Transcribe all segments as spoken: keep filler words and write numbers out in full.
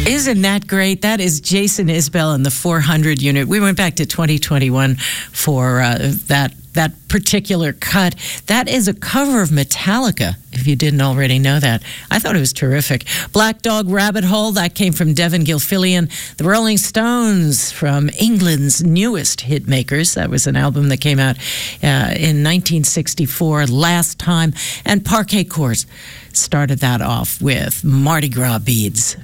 Isn't that great? That is Jason Isbell and the four hundred unit. We went back to twenty twenty-one for uh, that that particular cut. That is a cover of Metallica, if you didn't already know that. I thought it was terrific. Black Dog Rabbit Hole, that came from Devin Gilfillian. The Rolling Stones, from England's newest hit makers. That was an album that came out uh, in nineteen sixty-four, Last Time. And Parquet Courts started that off with Mardi Gras Beads.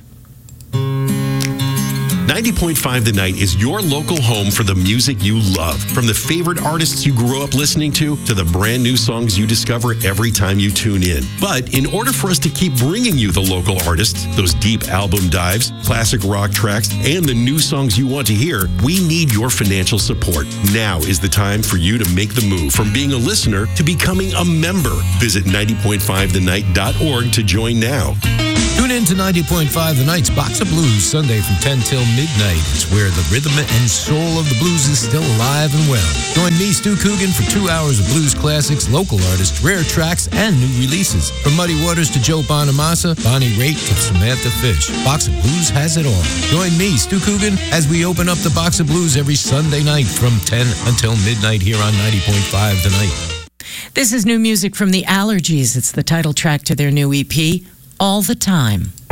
ninety point five The Night is your local home for the music you love. From the favorite artists you grew up listening to, to the brand new songs you discover every time you tune in. But in order for us to keep bringing you the local artists, those deep album dives, classic rock tracks, and the new songs you want to hear, we need your financial support. Now is the time for you to make the move from being a listener to becoming a member. Visit ninety point five the night dot org to join now. Tune in to ninety point five The Night's Box of Blues, Sunday from ten till midnight. It's where the rhythm and soul of the blues is still alive and well. Join me, Stu Coogan, for two hours of blues classics, local artists, rare tracks, and new releases. From Muddy Waters to Joe Bonamassa, Bonnie Raitt to Samantha Fish, Box of Blues has it all. Join me, Stu Coogan, as we open up the Box of Blues every Sunday night from ten until midnight here on ninety point five The Night. This is new music from The Allergies. It's the title track to their new E P, All the Time.